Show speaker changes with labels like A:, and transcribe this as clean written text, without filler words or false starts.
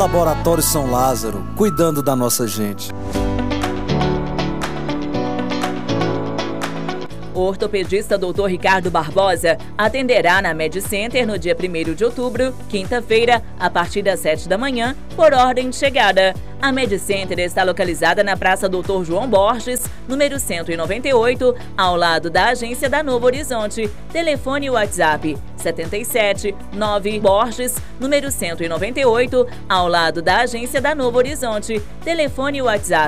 A: Laboratório São Lázaro, cuidando da nossa gente.
B: O ortopedista Dr. Ricardo Barbosa atenderá na MedCenter no dia 1º de outubro, quinta-feira, a partir das 7 da manhã, por ordem de chegada. A MedCenter está localizada na Praça Dr. João Borges, número 198, ao lado da agência da Novo Horizonte. Telefone e WhatsApp 77-9 Borges, número 198, ao lado da agência da Novo Horizonte. Telefone e WhatsApp